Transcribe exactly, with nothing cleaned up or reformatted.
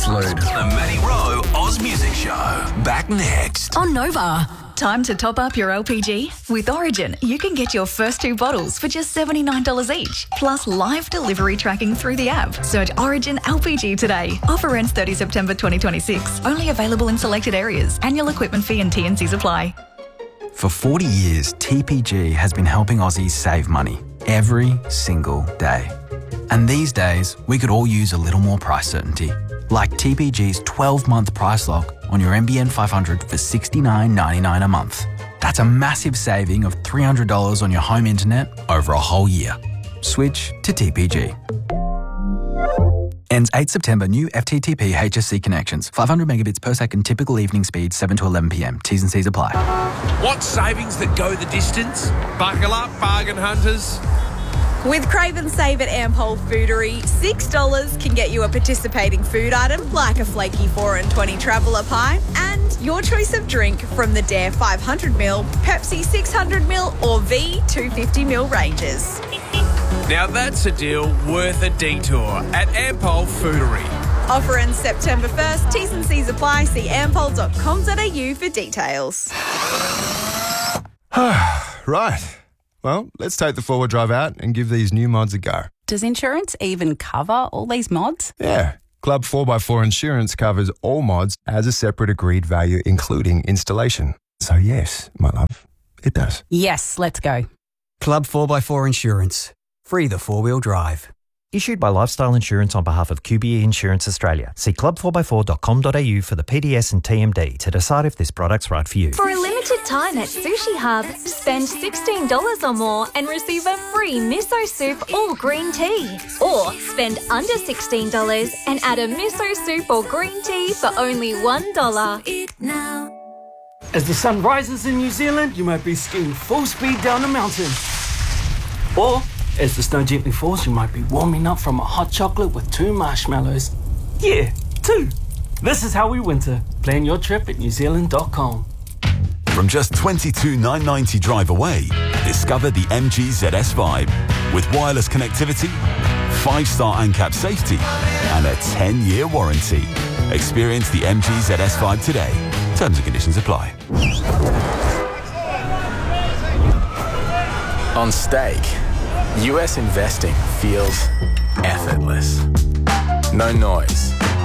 Fluid. The Matty Rowe Oz Music Show. Back next. On Nova. Time to top up your L P G? With Origin, you can get your first two bottles for just seventy-nine dollars each, plus live delivery tracking through the app. Search Origin L P G today. Offer ends thirtieth September twenty twenty-six. Only available in selected areas. Annual equipment fee and T and Cs apply. For forty years, T P G has been helping Aussies save money every single day. And these days, we could all use a little more price certainty. Like T P G's twelve-month price lock on your N B N five hundred for sixty-nine ninety-nine a month. That's a massive saving of three hundred dollars on your home internet over a whole year. Switch to T P G. Ends eighth September. New F T T P H S C connections. five hundred megabits per second typical evening speed, seven to eleven p m. T's and C's apply. Want savings that go the distance? Buckle up, bargain hunters. With Crave and Save at Ampol Foodery, six dollars can get you a participating food item like a flaky four and twenty traveller pie and your choice of drink from the Dare five hundred milliliter, Pepsi six hundred milliliter or V two hundred fifty milliliter ranges. Now that's a deal worth a detour at Ampol Foodery. Offer ends September first. T's and C's apply. See ampol dot com dot a u for details. Right. Well, let's take the four-wheel drive out and give these new mods a go. Does insurance even cover all these mods? Yeah. Club four by four Insurance covers all mods as a separate agreed value, including installation. So yes, my love, it does. Yes, let's go. Club four by four Insurance. Free the four-wheel drive. Issued by Lifestyle Insurance on behalf of Q B E Insurance Australia. See club four by four dot com dot a u for the P D S and T M D to decide if this product's right for you. For a limited time at Sushi Hub, spend sixteen dollars or more and receive a free miso soup or green tea. Or spend under sixteen dollars and add a miso soup or green tea for only one dollar. As the sun rises in New Zealand, you might be skiing full speed down a mountain. Or, as the snow gently falls, you might be warming up from a hot chocolate with two marshmallows. Yeah, two. This is how we winter. Plan your trip at new zealand dot com. From just twenty-two thousand nine hundred ninety drive away, discover the M G Z S Vibe. With wireless connectivity, five-star ANCAP safety, and a ten-year warranty. Experience the M G Z S Vibe today. Terms and conditions apply. On stake, U S investing feels effortless. No noise,